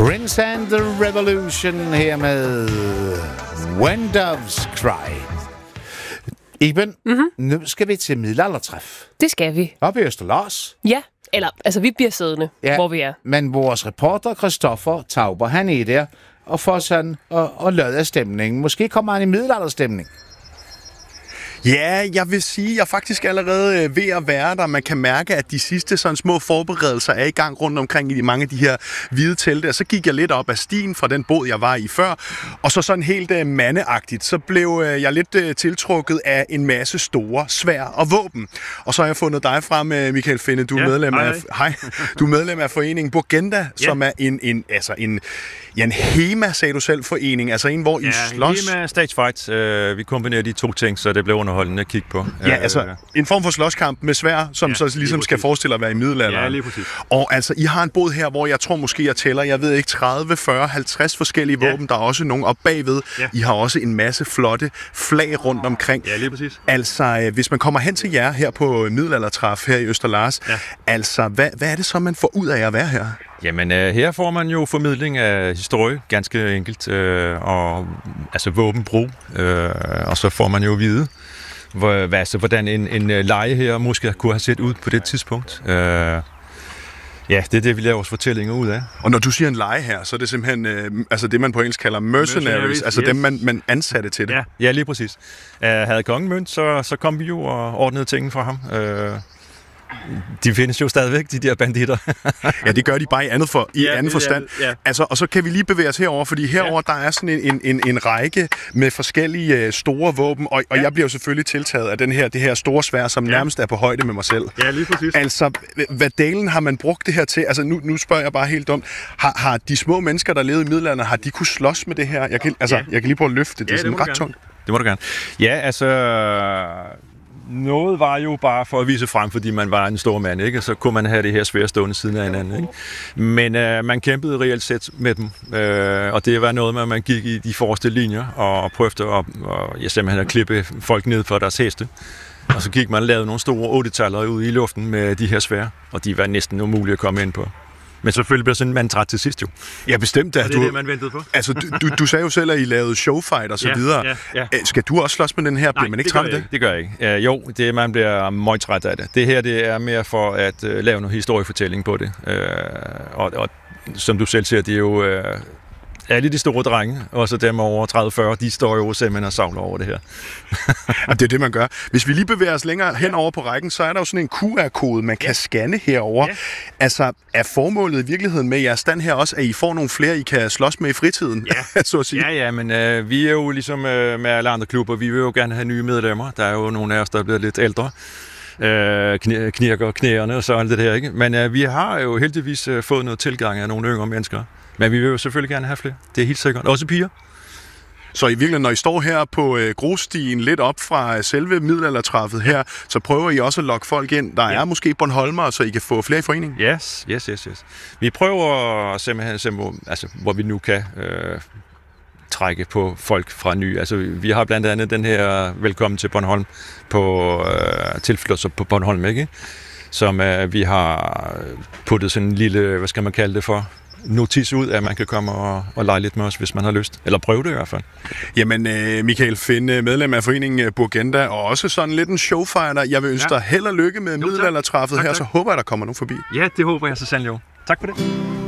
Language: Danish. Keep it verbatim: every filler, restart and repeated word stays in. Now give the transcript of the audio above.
Prince and the Revolution her med When Doves Cry. Iben, mm-hmm. nu skal vi til middelaldertræf. Det skal vi. Oppe i Østerlars. Ja, eller altså vi bliver siddende, ja, hvor vi er. Men vores reporter Christoffer Tauber, han er der og får sådan og, og lød af stemningen. Måske kommer han i middelalderstemning. Ja, jeg vil sige, at jeg er faktisk allerede ved at være der. Man kan mærke, at de sidste sådan små forberedelser er i gang rundt omkring i mange af de her hvide telte. Og så gik jeg lidt op ad stien fra den båd, jeg var i før. Og så sådan helt uh, mandeagtigt, så blev uh, jeg lidt uh, tiltrukket af en masse store sværd og våben. Og så har jeg fundet dig frem, uh, Michael Finde. Du er, ja, medlem hej. Af, hej, du er medlem af foreningen Burgenda, ja, som er en, en, altså en, ja, en HEMA, sagde du selv, forening. Altså en, hvor I ja, slås. HEMA Stage Fight. Uh, vi kombinerer de to ting, så det blev underholdende at kigge på. Ja, altså en form for slåskamp med sværd, som ja, så ligesom skal forestille at være i middelalderen. Ja, lige præcis. Og altså, I har en båd her, hvor jeg tror måske, jeg tæller, jeg ved ikke, tredive, fyrre, halvtreds forskellige ja. våben. Der er også nogle op bagved. Ja. I har også en masse flotte flag rundt omkring. Ja, lige præcis. Altså, hvis man kommer hen til jer her på middelaldertræf her i Østerlars, ja. altså, hvad, hvad er det så, man får ud af at være her? Jamen, øh, her får man jo formidling af historie, ganske enkelt, øh, og altså våbenbrug, øh, og så får man jo at vide, hvor, hvad, altså, hvordan en, en leje her måske kunne have set ud på det tidspunkt. Øh, ja, det er det, vi laver vores fortællinger ud af. Og når du siger en leje her, så er det simpelthen øh, altså det, man på engelsk kalder mercenaries, mercenaries altså yes. dem, man, man ansatte til det. Ja, ja, lige præcis. Uh, havde kongen mønt, så, så kom vi jo og ordnede tingene fra ham. Uh, De findes jo stadigvæk, de der banditter. Ja, det gør de bare i andet for, i ja, anden forstand. Ja. Altså, og så kan vi lige bevæge os herover, fordi herover ja. der er sådan en, en, en, en række med forskellige uh, store våben, og, og ja. jeg bliver jo selvfølgelig tiltaget af den her, det her store sværd, som ja. nærmest er på højde med mig selv. Ja, lige præcis. Altså, hvad delen har man brugt det her til? Altså, nu, nu spørger jeg bare helt dumt. Har, har de små mennesker, der levede i middelalderen, har de kunne slås med det her? Jeg kan, altså, ja. jeg kan lige prøve at løfte det. Det er ja, sådan ret tungt. Det må du gerne. Ja, altså... Noget var jo bare for at vise frem, fordi man var en stor mand, ikke? Så kunne man have det her svære stående siden af hinanden, ikke? Men øh, man kæmpede reelt set med dem, øh, og det var noget med, at man gik i de forreste linjer og prøvede at, og, ja, simpelthen at klippe folk ned for deres heste. Og så gik man og lavede nogle store otte-taller ude i luften med de her sværd, og de var næsten umulige at komme ind på. Men selvfølgelig bliver sådan en mand træt til sidst jo. Ja, bestemt. Og det er du, det, man ventede på. Altså, du, du, du sagde jo selv, at I lavede showfight og så ja, videre. Ja, ja. Skal du også slås med den her? Bliver Nej, man ikke det træt af det? det gør jeg ikke. Uh, jo, det, man bliver meget træt af det. Det her det er mere for at uh, lave noget historiefortælling på det. Uh, og, og som du selv siger, det er jo... Uh, alle de store drenge, og så dem over tredive fyrre, de står jo simpelthen og savler over det her. Og det er det, man gør. Hvis vi lige bevæger os længere hen over på rækken, så er der jo sådan en Q R-kode, man kan ja. scanne herover. Ja. Altså, er formålet i virkeligheden med jeres stand her også, at I får nogle flere, I kan slås med i fritiden? Ja, så at sige? ja, ja, men øh, vi er jo ligesom øh, med alle andre klubber, vi vil jo gerne have nye medlemmer. Der er jo nogle af os, der er blevet lidt ældre. Øh, kn- knirker knæerne og så alt det der, ikke? Men øh, vi har jo heldigvis øh, fået noget tilgang af nogle yngre mennesker. Men vi vil jo selvfølgelig gerne have flere. Det er helt sikkert. Også piger. Så i virkeligheden, når I står her på øh, grusstien lidt op fra selve middelaldertræffet her, så prøver I også at lokke folk ind. Der ja. er måske Bornholmer, så I kan få flere i foreningen? Yes, yes, yes, yes. Vi prøver simpelthen, simpelthen altså, hvor vi nu kan øh, trække på folk fra ny. Altså, vi har blandt andet den her Velkommen til Bornholm på øh, tilflyttelser på Bornholm, ikke? Som øh, vi har puttet sådan en lille, hvad skal man kalde det for, notis ud, at man kan komme og, og lege lidt med os, hvis man har lyst. Eller prøve det i hvert fald. Jamen, øh, Michael Finde, medlem af foreningen Burgenda, og også sådan lidt en showfighter. Jeg vil ønske ja. dig held og lykke med middelaldertræffet her, tak, tak. Så håber jeg, der kommer nogen forbi. Ja, det håber jeg så sandelig jo. Tak for det.